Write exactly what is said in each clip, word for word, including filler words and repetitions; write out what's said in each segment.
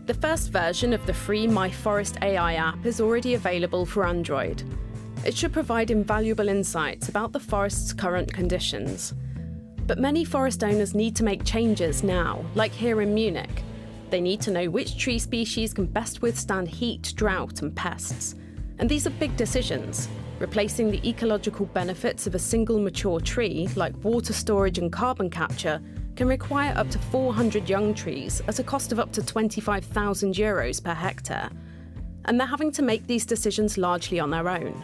The first version of the free My Forest A I app is already available for Android. It should provide invaluable insights about the forest's current conditions. But many forest owners need to make changes now, like here in Munich. They need to know which tree species can best withstand heat, drought, and pests. And these are big decisions. Replacing the ecological benefits of a single mature tree, like water storage and carbon capture, can require up to four hundred young trees at a cost of up to twenty-five thousand euros per hectare. And they're having to make these decisions largely on their own.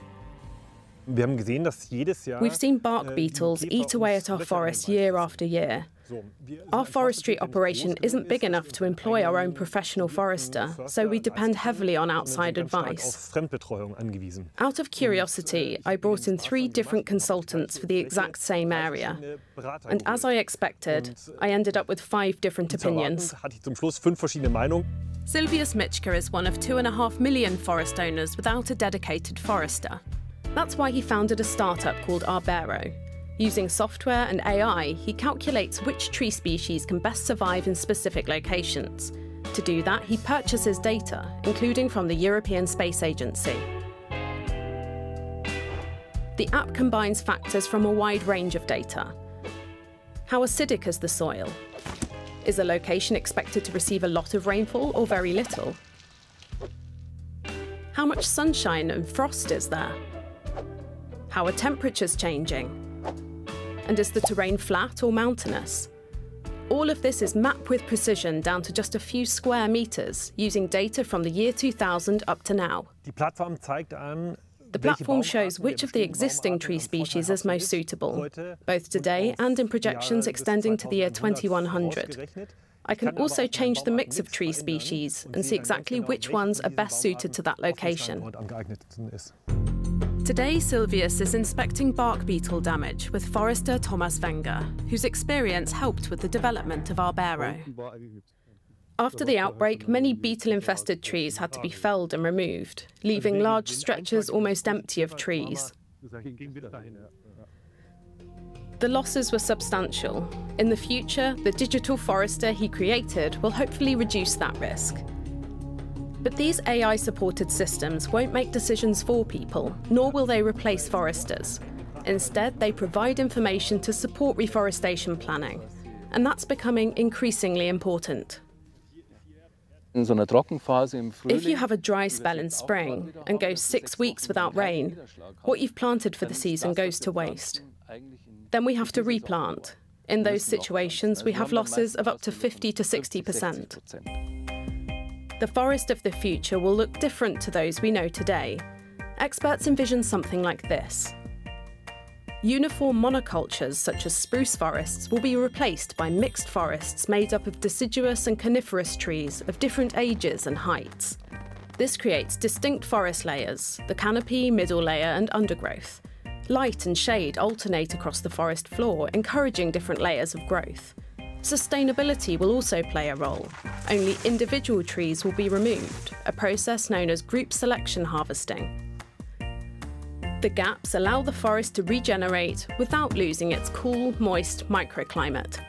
We've seen bark beetles eat away at our forests year after year. Our forestry operation isn't big enough to employ our own professional forester, so we depend heavily on outside advice. Out of curiosity, I brought in three different consultants for the exact same area. And as I expected, I ended up with five different opinions. Silvius Mitschke is one of two and a half million forest owners without a dedicated forester. That's why he founded a startup called Arbero. Using software and A I, he calculates which tree species can best survive in specific locations. To do that, he purchases data, including from the European Space Agency. The app combines factors from a wide range of data. How acidic is the soil? Is a location expected to receive a lot of rainfall or very little? How much sunshine and frost is there? How are temperatures changing? And is the terrain flat or mountainous? All of this is mapped with precision down to just a few square meters, using data from the year two thousand up to now. The platform shows which of the existing tree species is most suitable, both today and in projections extending to the year twenty-one hundred. I can also change the mix of tree species and see exactly which ones are best suited to that location. Today, Silvius is inspecting bark beetle damage with forester Thomas Wenger, whose experience helped with the development of Arbero. After the outbreak, many beetle-infested trees had to be felled and removed, leaving large stretches almost empty of trees. The losses were substantial. In the future, the digital forester he created will hopefully reduce that risk. But these A I-supported systems won't make decisions for people, nor will they replace foresters. Instead, they provide information to support reforestation planning. And that's becoming increasingly important. If you have a dry spell in spring and go six weeks without rain, what you've planted for the season goes to waste. Then we have to replant. In those situations, we have losses of up to fifty to sixty percent. The forest of the future will look different to those we know today. Experts envision something like this. Uniform monocultures such as spruce forests will be replaced by mixed forests made up of deciduous and coniferous trees of different ages and heights. This creates distinct forest layers, the canopy, middle layer, and undergrowth. Light and shade alternate across the forest floor, encouraging different layers of growth. Sustainability will also play a role. Only individual trees will be removed, a process known as group selection harvesting. The gaps allow the forest to regenerate without losing its cool, moist microclimate.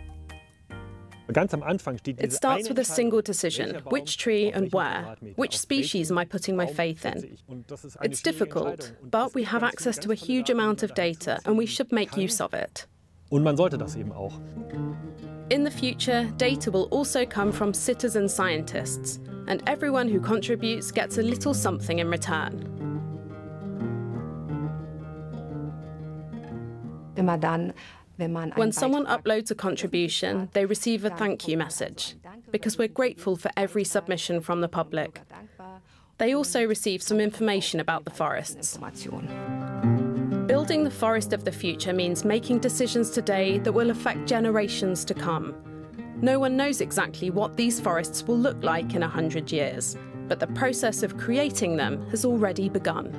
It starts with a single decision: which tree and where? Which species am I putting my faith in? It's difficult, but we have access to a huge amount of data and we should make use of it. In the future, data will also come from citizen scientists, and everyone who contributes gets a little something in return. When someone uploads a contribution, they receive a thank you message, because we're grateful for every submission from the public. They also receive some information about the forests. Building the forest of the future means making decisions today that will affect generations to come. No one knows exactly what these forests will look like in a hundred years, but the process of creating them has already begun.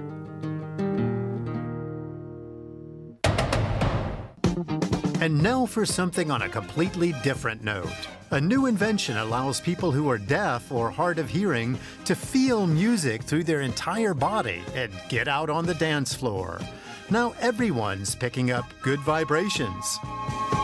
And now for something on a completely different note. A new invention allows people who are deaf or hard of hearing to feel music through their entire body and get out on the dance floor. Now everyone's picking up good vibrations.